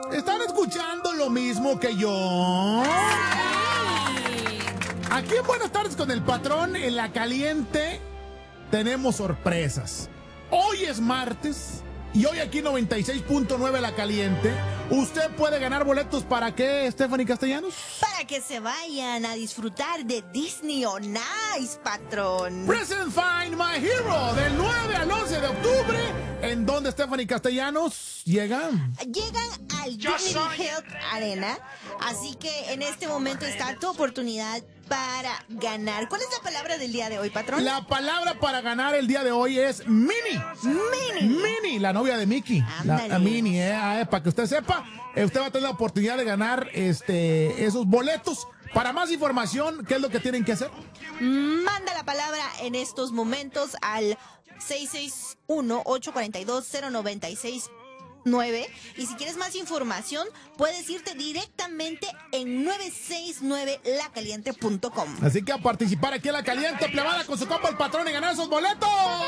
¿Están escuchando lo mismo que yo? Aquí en Buenas Tardes con el Patrón, en La Caliente, tenemos sorpresas. Hoy es martes y hoy aquí 96.9 La Caliente. ¿Usted puede ganar boletos para qué, Stephanie Castellanos? Para que se vayan a disfrutar de Disney on Ice, patrón. Present Find My Hero, del 9 al 11 de octubre. ¿En dónde, Stephanie Castellanos, llegan? Llegan al Dignity Health Arena, así que en este momento está tu oportunidad para ganar. ¿Cuál es la palabra del día de hoy, patrón? La palabra para ganar el día de hoy es Minnie. Minnie, la novia de Mickey. La Minnie, para que usted sepa, usted va a tener la oportunidad de ganar esos boletos. Para más información, ¿qué es lo que tienen que hacer? Manda la palabra en estos momentos al 661-842-0969. Y si quieres más información, puedes irte directamente en 969lacaliente.com. Así que a participar aquí en La Caliente, plebada, con su compa el Patrón y ganar esos boletos.